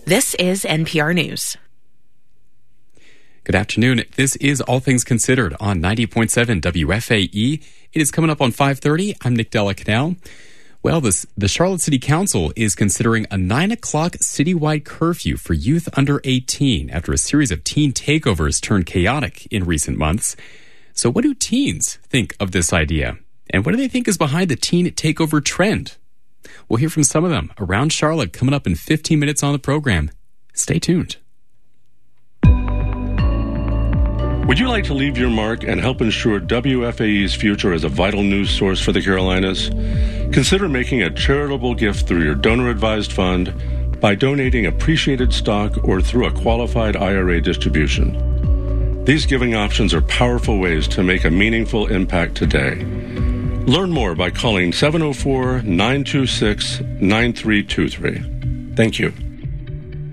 This is NPR News. Good afternoon. This is All Things Considered on 90.7 WFAE. It is coming up on 5:30. I'm Nick Della Canal. Well, the Charlotte City Council is considering a 9 o'clock citywide curfew for youth under 18 after a series of teen takeovers turned chaotic in recent months. So what do teens think of this idea? And what do they think is behind the teen takeover trend? We'll hear from some of them around Charlotte coming up in 15 minutes on the program. Stay tuned. Would you like to leave your mark and help ensure WFAE's future as a vital news source for the Carolinas? Consider making a charitable gift through your donor-advised fund by donating appreciated stock or through a qualified IRA distribution. These giving options are powerful ways to make a meaningful impact today. Learn more by calling 704-926-9323. Thank you.